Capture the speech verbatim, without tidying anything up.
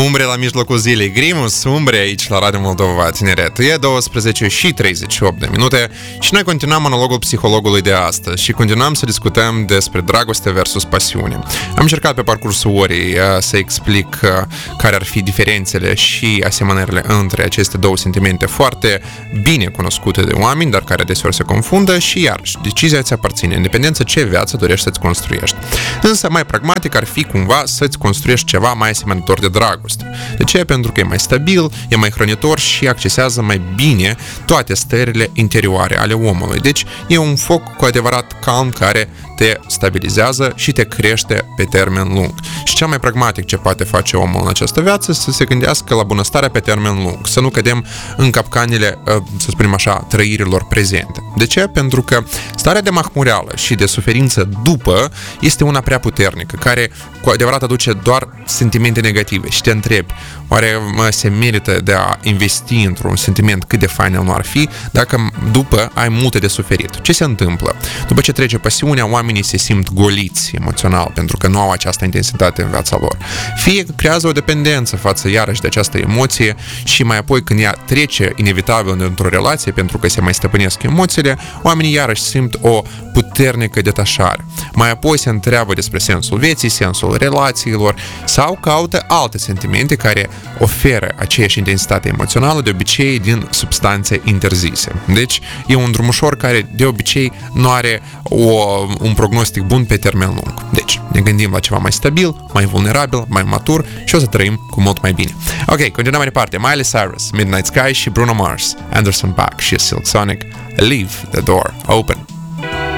Umbre la mijlocul zilei, Grimus, umbre aici la Radio Moldova Tineret. E douăsprezece și treizeci și opt de minute și noi continuăm monologul psihologului de astăzi și continuăm să discutăm despre dragoste versus pasiune. Am încercat pe parcursul orei să explic care ar fi diferențele și asemănările între aceste două sentimente foarte bine cunoscute de oameni, dar care deseori se confundă și iarăși, decizia ți aparține, independență ce viață dorești să-ți construiești. Însă mai pragmatic ar fi cumva să-ți construiești ceva mai asemănător de dragoste. De ce? Pentru că e mai stabil, e mai hrănitor și accesează mai bine toate stările interioare ale omului. Deci e un foc cu adevărat calm care te stabilizează și te crește pe termen lung. Și cel mai pragmatic ce poate face omul în această viață să se gândească la bunăstarea pe termen lung, să nu cădem în capcanele, să spunem așa, trăirilor prezente. De ce? Pentru că starea de mahmureală și de suferință după este una prea puternică, care cu adevărat aduce doar sentimente negative și te întrebi, oare se merită de a investi într-un sentiment cât de fain el nu ar fi dacă după ai multe de suferit? Ce se întâmplă? După ce trece pasiunea, oamenii se simt goliți emoțional pentru că nu au această intensitate în viața lor. Fie că creează o dependență față iarăși de această emoție și mai apoi când ea trece inevitabil într-o relație pentru că se mai stăpânesc emoțiile, oamenii iarăși simt o puternică detașare. Mai apoi se întreabă despre sensul vieții, sensul relațiilor sau caută alte sentimente care oferă aceeași intensitate emoțională, de obicei din substanțe interzise. Deci e un drumușor care de obicei nu are o, un prognostic bun pe termen lung. Deci ne gândim la ceva mai stabil, mai vulnerabil, mai matur și o să trăim cu mult mai bine. Ok, continuăm mai departe. Miley Cyrus, Midnight Sky și Bruno Mars, Anderson .Paak și Silk Sonic, Leave the Door Open.